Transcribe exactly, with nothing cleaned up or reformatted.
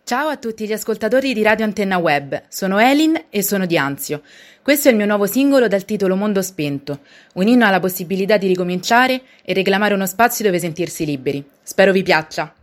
Ciao a tutti gli ascoltatori di Radio Antenna Web, sono Elin e sono di Anzio. Questo è il mio nuovo singolo dal titolo Mondo Spento, un inno alla possibilità di ricominciare e reclamare uno spazio dove sentirsi liberi. Spero vi piaccia.